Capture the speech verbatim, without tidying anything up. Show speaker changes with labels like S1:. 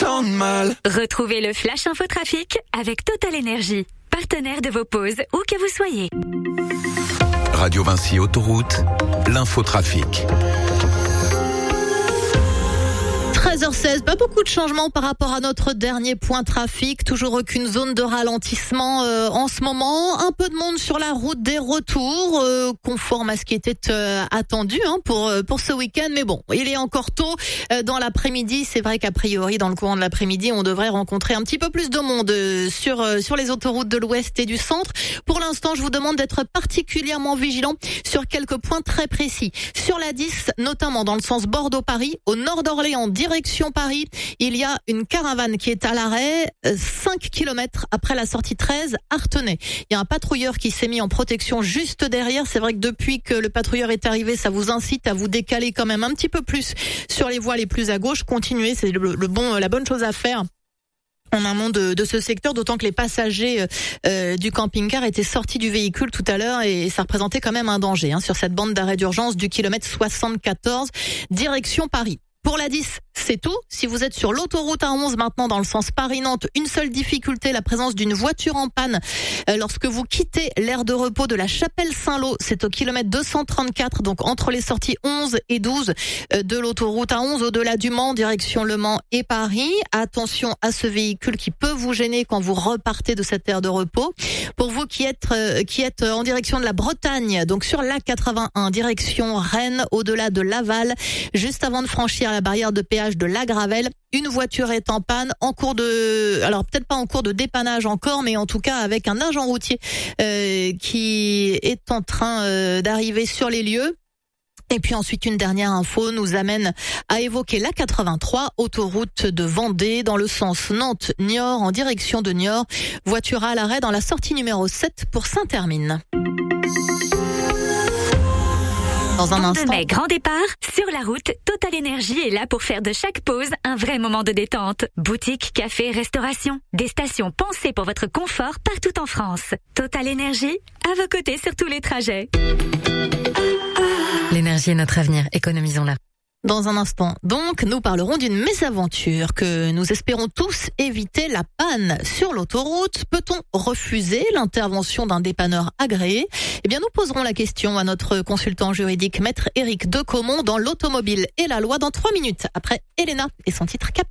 S1: sente mal.
S2: Retrouvez le Flash Info Trafic avec Total Énergie, partenaire de vos pauses, où que vous soyez.
S3: Radio Vinci Autoroute, l'infotrafic.
S4: treize heures seize, pas beaucoup de changements par rapport à notre dernier point trafic. Toujours aucune zone de ralentissement euh, en ce moment. Un peu de monde sur la route des retours, euh, conforme à ce qui était euh, attendu hein, pour pour ce week-end. Mais bon, il est encore tôt euh, dans l'après-midi. C'est vrai qu'a priori, dans le courant de l'après-midi, on devrait rencontrer un petit peu plus de monde euh, sur euh, sur les autoroutes de l'Ouest et du Centre. Pour l'instant, je vous demande d'être particulièrement vigilant sur quelques points très précis. Sur la dix, notamment dans le sens Bordeaux-Paris, au nord d'Orléans, direction Paris, il y a une caravane qui est à l'arrêt, cinq kilomètres après la sortie treize, Artenay. Il y a un patrouilleur qui s'est mis en protection juste derrière. C'est vrai que depuis que le patrouilleur est arrivé, ça vous incite à vous décaler quand même un petit peu plus sur les voies les plus à gauche. Continuez, c'est le, le bon, la bonne chose à faire en amont de, de ce secteur, d'autant que les passagers euh, du camping-car étaient sortis du véhicule tout à l'heure et ça représentait quand même un danger hein, sur cette bande d'arrêt d'urgence du kilomètre soixante-quatorze, direction Paris. Pour la dix, c'est tout. Si vous êtes sur l'autoroute A onze maintenant dans le sens Paris-Nantes, une seule difficulté, la présence d'une voiture en panne. Euh, lorsque vous quittez l'aire de repos de la Chapelle-Saint-Lô, c'est au kilomètre deux cent trente-quatre, donc entre les sorties onze et douze euh, de l'autoroute A onze, au-delà du Mans, direction Le Mans et Paris. Attention à ce véhicule qui peut vous gêner quand vous repartez de cette aire de repos. Pour vous qui êtes, euh, qui êtes en direction de la Bretagne, donc sur l'A quatre-vingt-un, direction Rennes, au-delà de Laval, juste avant de franchir la barrière de péage de La Gravelle, une voiture est en panne, en cours de, alors peut-être pas en cours de dépannage encore, mais en tout cas avec un agent routier euh, qui est en train euh, d'arriver sur les lieux. Et puis ensuite, une dernière info nous amène à évoquer l'A quatre-vingt-trois, autoroute de Vendée, dans le sens Nantes-Niort, en direction de Niort. Voiture à l'arrêt dans la sortie numéro sept pour Saint-Hermine. Dans un instant.
S2: De mai, grand départ, sur la route, Total Énergie est là pour faire de chaque pause un vrai moment de détente. Boutique, café, restauration, des stations pensées pour votre confort partout en France. Total Énergie, à vos côtés sur tous les trajets.
S5: L'énergie est notre avenir, économisons-la.
S4: Dans un instant, donc, nous parlerons d'une mésaventure que nous espérons tous éviter, la panne sur l'autoroute. Peut-on refuser l'intervention d'un dépanneur agréé ? Eh bien, nous poserons la question à notre consultant juridique, maître Éric Decomont, dans l'automobile et la loi dans trois minutes. Après Elena et son titre Cap.